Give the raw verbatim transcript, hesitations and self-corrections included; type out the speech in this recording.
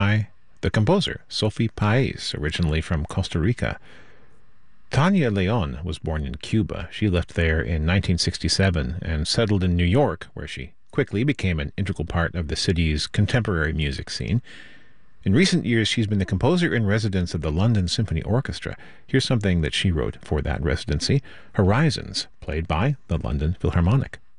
by the composer Sophie Paez, originally from Costa Rica. Tania Leon was born in Cuba. She left there in nineteen sixty-seven and settled in New York, where she quickly became an integral part of the city's contemporary music scene. In recent years, she's been the composer in residence of the London Symphony Orchestra. Here's something that she wrote for that residency, Horizons, played by the London Philharmonic.